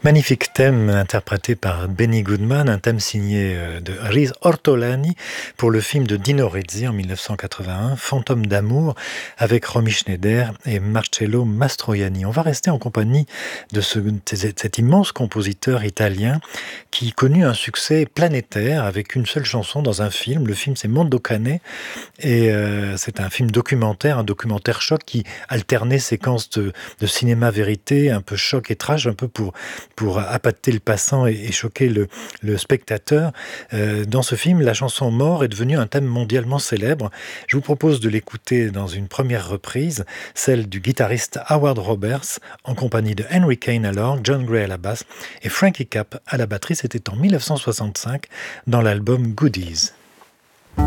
Magnifique thème interprété par Benny Goodman, un thème signé de Riz Ortolani pour le film de Dino Risi en 1981, Fantôme d'amour, avec Romy Schneider et Marcello Mastroianni. On va rester en compagnie de cet immense compositeur italien qui connut un succès planétaire avec une seule chanson dans un film. Le film, c'est Mondo Cane, et c'est un film documentaire, un documentaire choc qui alternait séquences de cinéma vérité, un peu choc et trash, un peu pour appâter le passant et choquer le spectateur. Dans ce film, la chanson Mort est devenue un thème mondialement célèbre. Je vous propose de l'écouter dans une première reprise, celle du guitariste Howard Roberts, en compagnie de Henry Kane à l'orgue, John Gray à la basse et Frankie Capp à la batterie. C'était en 1965 dans l'album Goodies.